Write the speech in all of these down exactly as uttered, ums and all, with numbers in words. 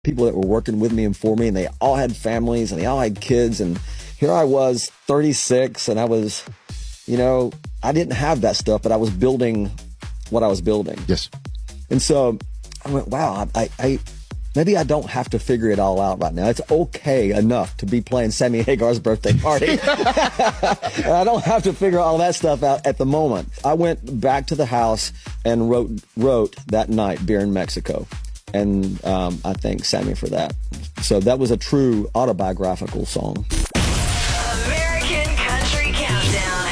people that were working with me and for me, and they all had families and they all had kids. And here I was, thirty-six, and I was, you know, I didn't have that stuff, but I was building what I was building. Yes. And so I went, wow, I, I maybe I don't have to figure it all out right now. It's okay enough to be playing Sammy Hagar's birthday party. I don't have to figure all that stuff out at the moment. I went back to the house and wrote wrote that night, Beer in Mexico. And um, I thank Sammy for that. So that was a true autobiographical song. American Country Countdown.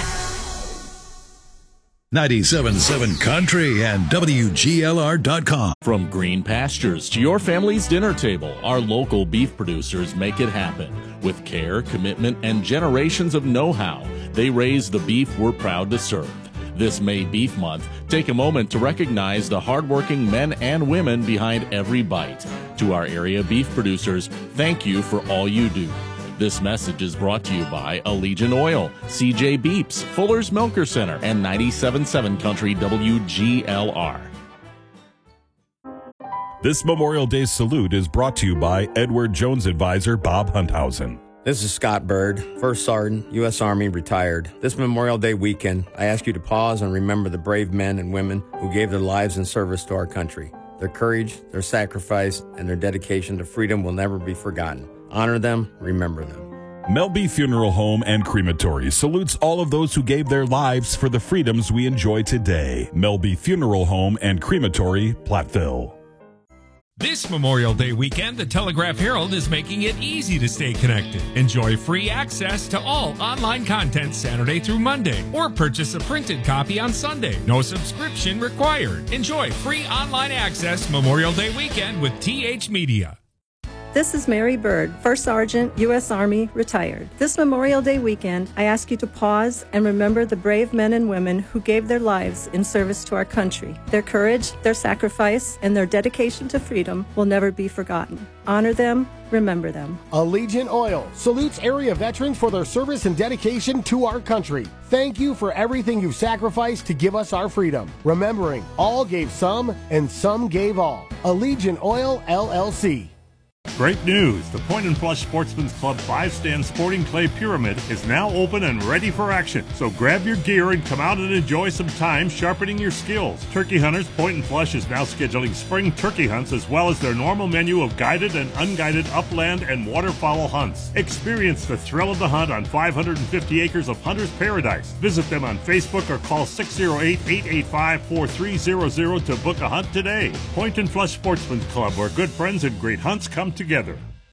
ninety-seven point seven Country and W G L R dot com. From green pastures to your family's dinner table, our local beef producers make it happen. With care, commitment, and generations of know-how, they raise the beef we're proud to serve. This May Beef Month, take a moment to recognize the hardworking men and women behind every bite. To our area beef producers, thank you for all you do. This message is brought to you by Allegiant Oil, C J Beeps, Fuller's Milker Center, and ninety-seven point seven Country W G L R. This Memorial Day salute is brought to you by Edward Jones advisor Bob Hunthausen. This is Scott Bird, First Sergeant, U S Army, retired. This Memorial Day weekend, I ask you to pause and remember the brave men and women who gave their lives in service to our country. Their courage, their sacrifice, and their dedication to freedom will never be forgotten. Honor them, remember them. Melby Funeral Home and Crematory salutes all of those who gave their lives for the freedoms we enjoy today. Melby Funeral Home and Crematory, Platteville. This Memorial Day weekend, the Telegraph Herald is making it easy to stay connected. Enjoy free access to all online content Saturday through Monday, or purchase a printed copy on Sunday. No subscription required. Enjoy free online access Memorial Day weekend with T H Media. This is Mary Bird, First Sergeant, U S Army, retired. This Memorial Day weekend, I ask you to pause and remember the brave men and women who gave their lives in service to our country. Their courage, their sacrifice, and their dedication to freedom will never be forgotten. Honor them, remember them. Allegiant Oil salutes area veterans for their service and dedication to our country. Thank you for everything you've sacrificed to give us our freedom. Remembering, all gave some and some gave all. Allegiant Oil, L L C. Great news! The Point and Flush Sportsman's Club five-stand sporting clay pyramid is now open and ready for action. So grab your gear and come out and enjoy some time sharpening your skills. Turkey Hunters Point and Flush is now scheduling spring turkey hunts as well as their normal menu of guided and unguided upland and waterfowl hunts. Experience the thrill of the hunt on five hundred fifty acres of hunter's paradise. Visit them on Facebook or call six oh eight, eight eight five, four three zero zero to book a hunt today. Point and Flush Sportsman's Club, where good friends and great hunts come together.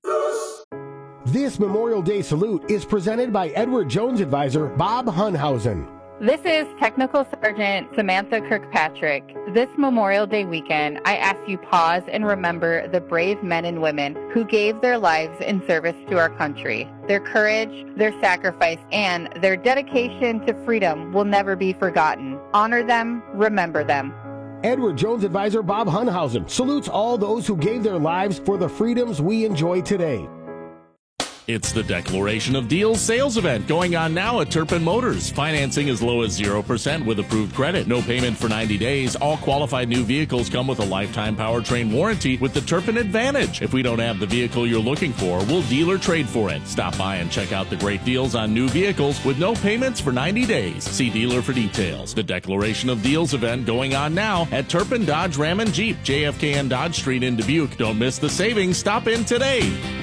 This Memorial Day salute is presented by Edward Jones advisor Bob Hunthausen. This is Technical Sergeant Samantha Kirkpatrick. This Memorial Day weekend, I ask you pause and remember the brave men and women who gave their lives in service to our country. Their courage, their sacrifice, and their dedication to freedom will never be forgotten. Honor them, remember them. Edward Jones advisor Bob Hunthausen salutes all those who gave their lives for the freedoms we enjoy today. It's the Declaration of Deals sales event going on now at Turpin Motors. Financing as low as zero percent with approved credit. No payment for ninety days. All qualified new vehicles come with a lifetime powertrain warranty with the Turpin Advantage. If we don't have the vehicle you're looking for, we'll dealer trade for it. Stop by and check out the great deals on new vehicles with no payments for ninety days. See dealer for details. The Declaration of Deals event going on now at Turpin Dodge Ram and Jeep, J F K and Dodge Street in Dubuque. Don't miss the savings. Stop in today.